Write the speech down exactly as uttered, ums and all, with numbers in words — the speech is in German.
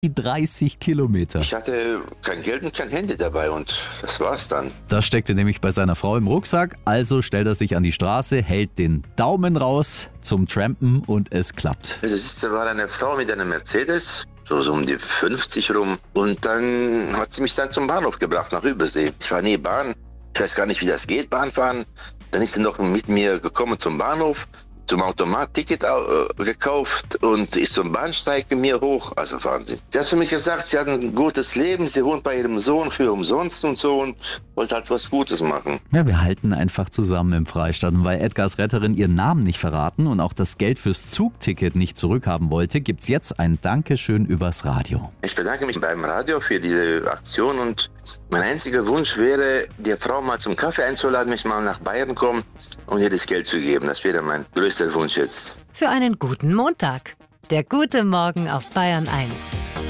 die dreißig Kilometer. Ich hatte kein Geld und kein Handy dabei und das war's dann. Das steckte nämlich bei seiner Frau im Rucksack, also stellt er sich an die Straße, hält den Daumen raus zum Trampen und es klappt. Das war eine Frau mit einer Mercedes, so, so um die fünfzig rum. Und dann hat sie mich dann zum Bahnhof gebracht, nach Übersee. Ich war nie Bahn, ich weiß gar nicht, wie das geht, Bahnfahren. Dann ist sie noch mit mir gekommen zum Bahnhof, zum Automat, Ticket äh, gekauft und ist zum Bahnsteig mit mir hoch. Also Wahnsinn. Sie hat für mich gesagt, sie hat ein gutes Leben, sie wohnt bei ihrem Sohn für umsonst und so und wollte halt was Gutes machen. Ja, wir halten einfach zusammen im Freistaat. Und weil Edgars Retterin ihren Namen nicht verraten und auch das Geld fürs Zugticket nicht zurückhaben wollte, gibt's jetzt ein Dankeschön übers Radio. Ich bedanke mich beim Radio für diese Aktion und mein einziger Wunsch wäre, die Frau mal zum Kaffee einzuladen, mich mal nach Bayern kommen und ihr das Geld zu geben. Das wäre mein größter Wunsch jetzt. Für einen guten Montag. Der gute Morgen auf Bayern eins.